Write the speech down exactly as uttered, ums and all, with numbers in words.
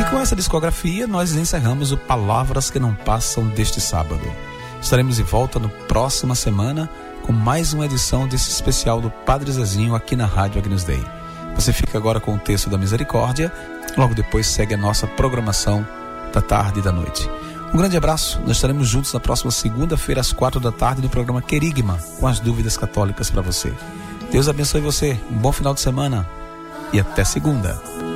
com essa discografia, nós encerramos o Palavras que Não Passam deste sábado. Estaremos de volta na próxima semana com mais uma edição desse especial do Padre Zezinho aqui na Rádio Agnus Dei. Você fica agora com o texto da Misericórdia, logo depois segue a nossa programação da tarde e da noite. Um grande abraço, nós estaremos juntos na próxima segunda-feira às quatro da tarde no programa Querigma, com as dúvidas católicas para você. Deus abençoe você, um bom final de semana e até segunda.